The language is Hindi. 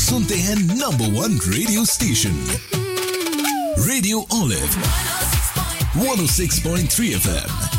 सुनते हैं number 1 radio station radio olive 106.3 FM।